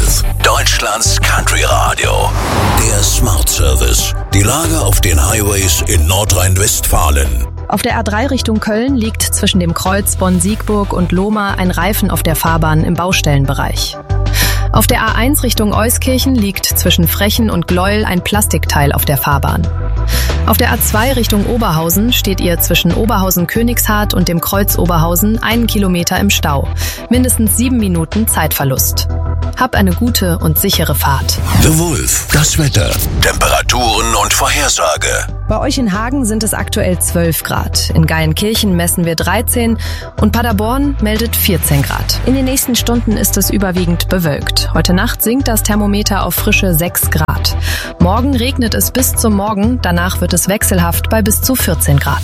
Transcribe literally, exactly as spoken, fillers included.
Wolf, Deutschlands Country Radio. Der Smart Service. Die Lage auf den Highways in Nordrhein-Westfalen. Auf der A drei Richtung Köln liegt zwischen dem Kreuz Bonn-Siegburg und Lohmar ein Reifen auf der Fahrbahn im Baustellenbereich. Auf der A eins Richtung Euskirchen liegt zwischen Frechen und Gleuel ein Plastikteil auf der Fahrbahn. Auf der A zwei Richtung Oberhausen steht ihr zwischen Oberhausen-Königshardt und dem Kreuz Oberhausen einen Kilometer im Stau. Mindestens sieben Minuten Zeitverlust. Hab eine gute und sichere Fahrt. The Wolf, das Wetter, Temperaturen und Vorhersage. Bei euch in Hagen sind es aktuell zwölf Grad. In Geilenkirchen messen wir dreizehn und Paderborn meldet vierzehn Grad. In den nächsten Stunden ist es überwiegend bewölkt. Heute Nacht sinkt das Thermometer auf frische sechs Grad. Morgen regnet es bis zum Morgen, danach wird es wechselhaft bei bis zu vierzehn Grad.